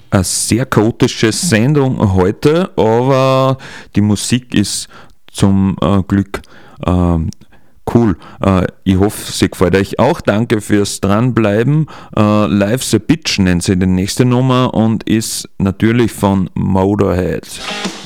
Eine sehr chaotische Sendung heute, aber die Musik ist zum Glück cool. Ich hoffe, sie gefällt euch auch. Danke fürs Dranbleiben. Life's a Bitch nennt sie die nächste Nummer und ist natürlich von Motorhead.